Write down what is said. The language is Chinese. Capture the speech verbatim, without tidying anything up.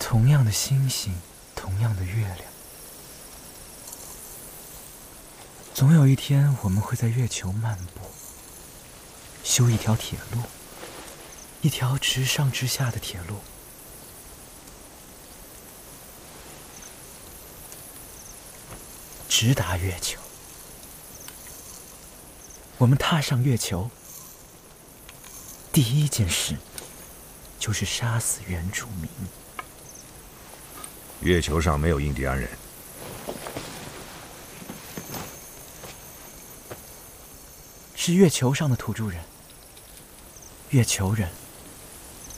同样的星星，同样的月亮，总有一天我们会在月球漫步，修一条铁路，一条直上直下的铁路。直达月球。我们踏上月球，第一件事就是杀死原住民。 月球上没有印第安人， 是月球上的土著人。月球人